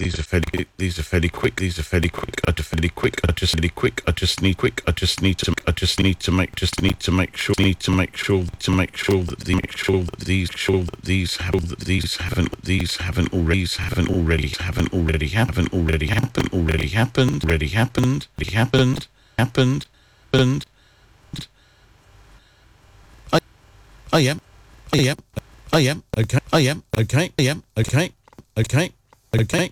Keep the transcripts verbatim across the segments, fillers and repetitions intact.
These are fairly. These are fairly quick. These are fairly quick. I just fairly quick. I just fairly quick. I just need quick. I just need to. I just need to make. Just need to make sure. Need to make sure. To make sure that the make sure that these sure that these have that these haven't these haven't already haven't already haven't already haven't already happened already happened already happened already happened happened happened. I I am I am I am okay I am okay I am okay okay okay.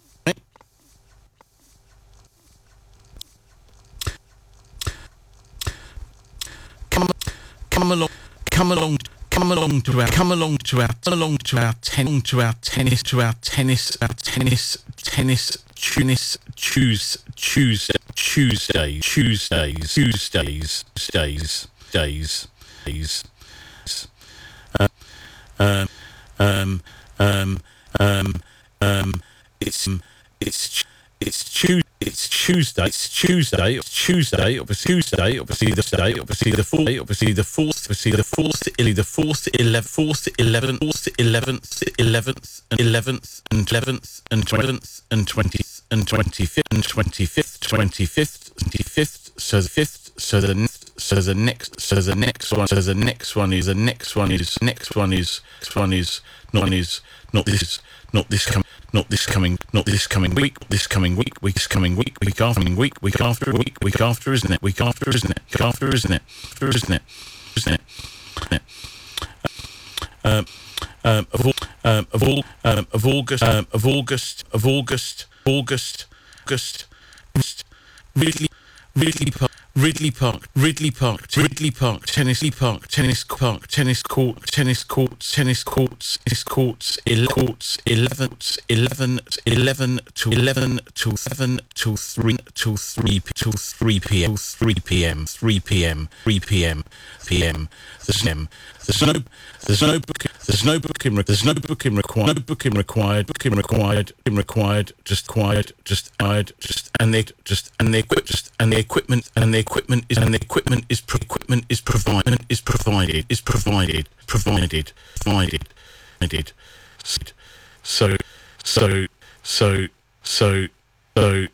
Come come along come along come along to our come along to our come along to our ten to our tennis to our tennis our tennis tennis tunis choose choose Tuesday Tuesdays Tuesdays days days days uh, um um um um um it's it's it's Tuesday. It's Tuesday. It's Tuesday. It's Tuesday. Obviously Tuesday. Obviously the day. Obviously the fourth. Obviously the fourth. Obviously the fourth. The fourth. Eleventh. Fourth. Eleventh. Fourth. Eleventh. Eleventh. And eleventh. And eleventh. And twentieth. And twentieth. And twenty-fifth. And twenty-fifth. Twenty-fifth. Twenty-fifth. So the fifth. So the next. So the next. So the next one. So the next one is the next one is next one is next one is not one is not this not this coming. Not this coming, not this coming week, this coming week, week, this coming week, week after week, week after week, week after, isn't it? Week after, isn't it? Week after, isn't it? Isn't it? Isn't it? Um, um, of all, um, of all, um, of August, um, of August, of August, August, August, Ridley, Ridley Park. Ridley Park, Ridley Park, Ridley Park, Tennis Park, Tennis Park, Tennis Court, Tennis Courts, Tennis Courts, Tennis Courts, courts, eleven, eleven, eleven to eleven to seven to three to three to three p.m. three p.m. three p.m. three p.m. p.m. There's no, there's no, there's no book, there's no booking, there's no booking required, no booking required, booking required, booking required, just required, just required, just and they just and they equip, just and the equipment and the equipment is and the equipment is pro- equipment is provided is provided is provided provided provided provided so so so so so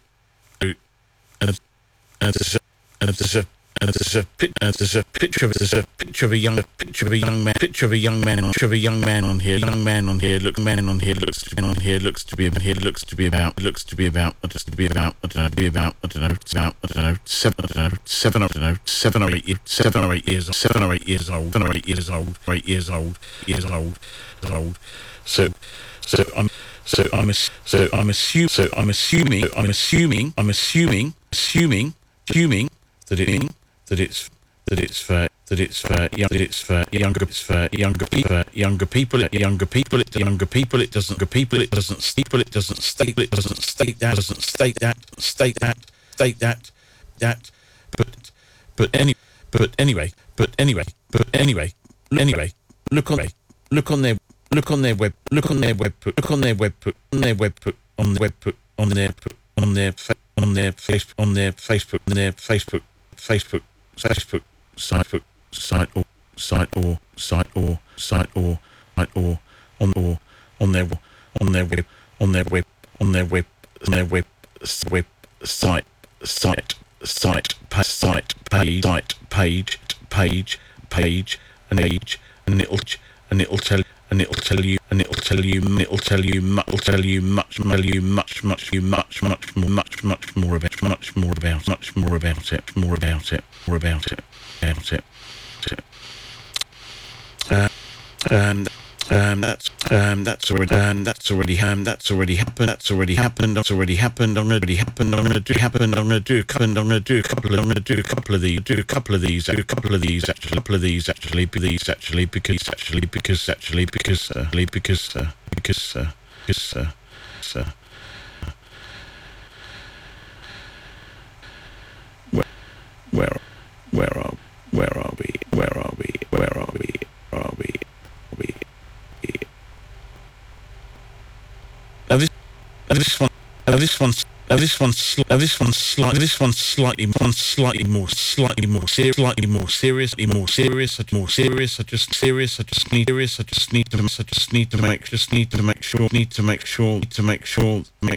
and and there's a and there's a and there's a and there's a picture of there's a picture of a young picture of a young man picture of a young man on picture of a young man on here young man on here looks man on here looks to be on here looks to be here looks to be about looks to be about just to be about I don't know be about I don't know it's about I don't know seven I don't know seven I don't know seven or eight seven or eight years seven or eight years old seven or eight years old eight years old years old old so so I'm so I'm so I'm assuming so I'm assuming I'm assuming I'm assuming assuming assuming that it that it's that it's for that it's for young that it's for younger it's for younger people younger people younger people it younger people it doesn't people it doesn't people it doesn't state it doesn't state that doesn't state that state that state that that but but any but anyway but anyway but anyway anyway look on look on their look on their web look on their web look on their web on their web on their web on their on their on their Facebook on their Facebook on their Facebook Facebook Facebook site site or site or site or site or site or on or on their on their web on their web on their web on their web web site site site site page site page page page and age and it'll and it'll tell and it'll tell you and it'll tell you it'll tell you much it'll tell you much tell you much much you much much more much much more about much more about much more about it more about it more about it about it uh, and um that's um that's already um that's already um that's already happened that's already happened that's already happened I'm already happened I'm gonna do happened I'm gonna do a couple I'm gonna do a couple of I'm gonna do a couple of these do a couple of these do a couple of these actually a couple of these actually these actually because actually because actually because uh, because uh, because uh, because uh, uh, where where where are where are we where are we where are we where are we we Now this, now this one, now this one's, now this one's, now this one's slightly, this one's slightly, one slightly more, slightly more serious, slightly more serious, more serious, more serious. I just serious. I just need serious. I just need to, I just need to make, just need to make sure, need to make sure, need to make sure, make